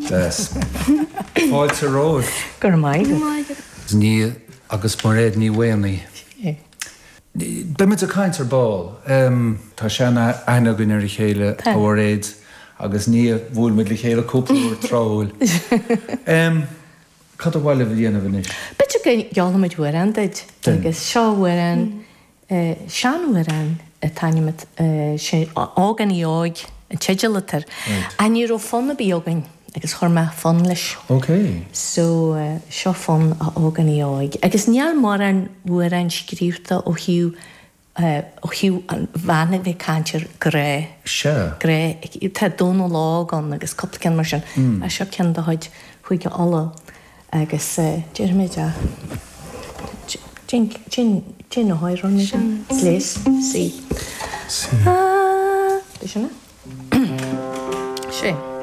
Fáilte ród. Gur maigad. Ní agus mar réad ní bhaonaí. Bimid a caiintear ball. Tá seanna aina gine ar chéile ó réad agus ní bhfuil mid le chéile cúplaúir tráil. Cad a bhhaile bh dhéanamh inis? Beidir go gealaid bhuiranid agus seo bhuiran sean bhuiran a tainimid ágan í áig an teidir a ní ó fonna bíogain agus churma fan leis. Okay. So seo fan a ágan í áig. Agus níall mar an bhuiran scríbta ó hiú an bhana bheith cantir gré. Se. Gré. Tá dóna lágan agus coplacin mar sin. A seo cean de haid chuige alla agus Jeremid a Jin a háirrán léis sí. Bí sinna? sé.